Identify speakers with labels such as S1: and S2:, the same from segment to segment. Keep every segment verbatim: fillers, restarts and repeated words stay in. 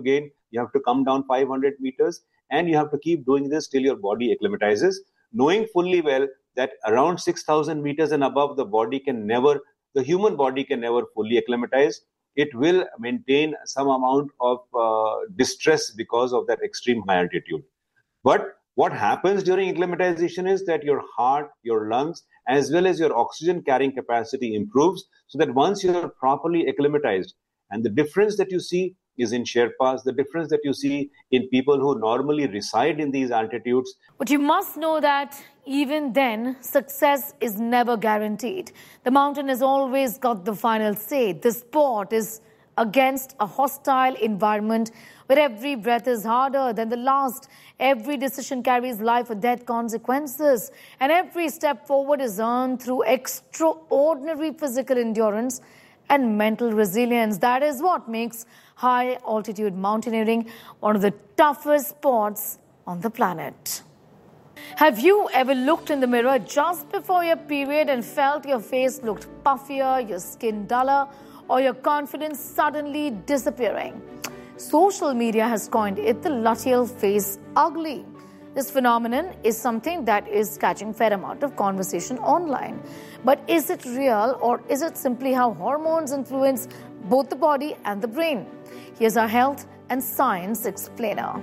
S1: gain, you have to come down five hundred meters, and you have to keep doing this till your body acclimatizes, knowing fully well that around six thousand meters and above, the body can never, the human body can never fully acclimatize. It will maintain some amount of uh, distress because of that extreme high altitude. But what happens during acclimatization is that your heart, your lungs, as well as your oxygen carrying capacity improves, so that once you're properly acclimatized, and the difference that you see is in Sherpas, the difference that you see in people who normally reside in these altitudes.
S2: But you must know that even then, success is never guaranteed. The mountain has always got the final say. The sport is against a hostile environment where every breath is harder than the last. Every decision carries life or death consequences. And every step forward is earned through extraordinary physical endurance and mental resilience. That is what makes high-altitude mountaineering one of the toughest sports on the planet. Have you ever looked in the mirror just before your period and felt your face looked puffier, your skin duller, or your confidence suddenly disappearing? Social media has coined it the luteal phase ugly. This phenomenon is something that is catching fair amount of conversation online. But is it real, or is it simply how hormones influence both the body and the brain? Here's our health and science explainer.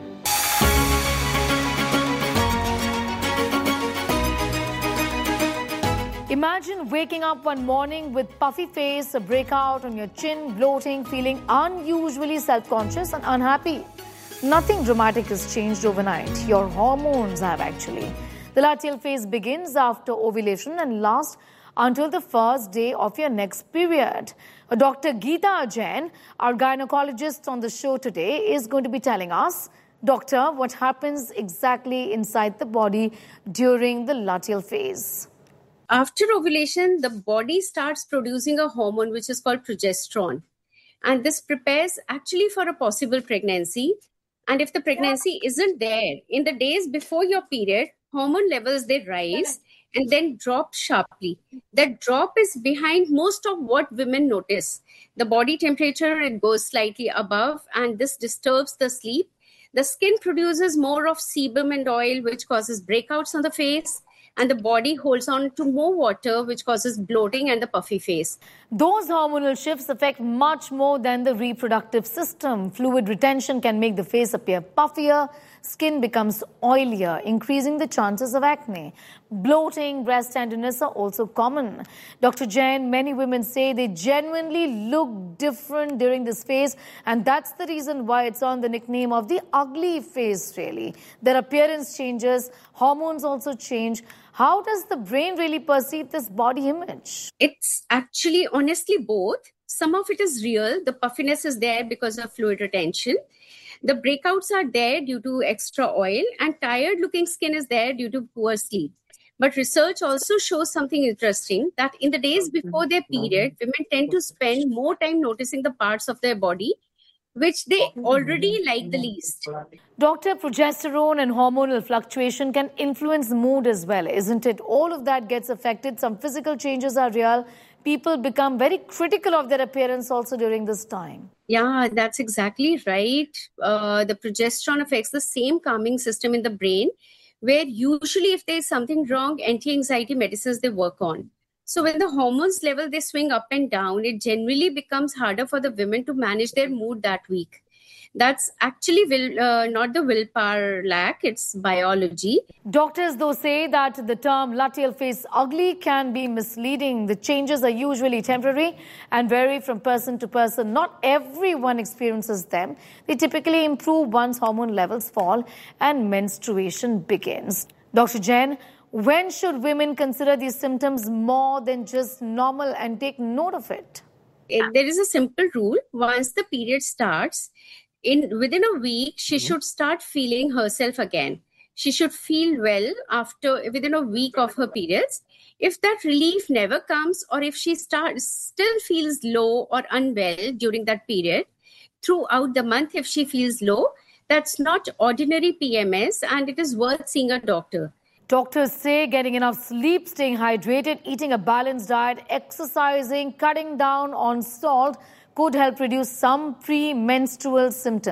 S2: Imagine waking up one morning with puffy face, a breakout on your chin, bloating, feeling unusually self-conscious and unhappy. Nothing dramatic has changed overnight. Your hormones have actually. The luteal phase begins after ovulation and lasts until the first day of your next period. Doctor Geeta Jain, our gynecologist on the show today, is going to be telling us, Doctor, what happens exactly inside the body during the luteal phase.
S3: After ovulation, the body starts producing a hormone which is called progesterone. And this prepares actually for a possible pregnancy. And if the pregnancy isn't there, in the days before your period, hormone levels, they rise and then drop sharply. That drop is behind most of what women notice. The body temperature, it goes slightly above, and this disturbs the sleep. The skin produces more of sebum and oil, which causes breakouts on the face. And the body holds on to more water, which causes bloating and the puffy face.
S2: Those hormonal shifts affect much more than the reproductive system. Fluid retention can make the face appear puffier. Skin becomes oilier, increasing the chances of acne. Bloating, breast tenderness are also common. Doctor Jain, many women say they genuinely look different during this phase, and that's the reason why it's on the nickname of the ugly phase, really. Their appearance changes, hormones also change. How does the brain really perceive this body image?
S3: It's actually, honestly, both. Some of it is real. The puffiness is there because of fluid retention. The breakouts are there due to extra oil, and tired-looking skin is there due to poor sleep. But research also shows something interesting, that in the days before their period, women tend to spend more time noticing the parts of their body which they already like the least.
S2: Doctor, progesterone and hormonal fluctuation can influence mood as well, isn't it? All of that gets affected. Some physical changes are real. People become very critical of their appearance also during this time.
S3: Yeah, that's exactly right. Uh, the progesterone affects the same calming system in the brain, where usually if there's something wrong, anti-anxiety medicines they work on. So when the hormones level, they swing up and down, it generally becomes harder for the women to manage their mood that week. That's actually will, uh, not the willpower lack, it's biology.
S2: Doctors, though, say that the term luteal phase ugly can be misleading. The changes are usually temporary and vary from person to person. Not everyone experiences them. They typically improve once hormone levels fall and menstruation begins. Doctor Jain, when should women consider these symptoms more than just normal and take note of it?
S3: There is a simple rule. Once the period starts, in within a week, she mm-hmm. should start feeling herself again. She should feel well after within a week of her periods. If that relief never comes, or if she starts still feels low or unwell during that period, throughout the month, if she feels low, that's not ordinary P M S, and it is worth seeing a doctor.
S2: Doctors say getting enough sleep, staying hydrated, eating a balanced diet, exercising, cutting down on salt could help reduce some premenstrual symptoms.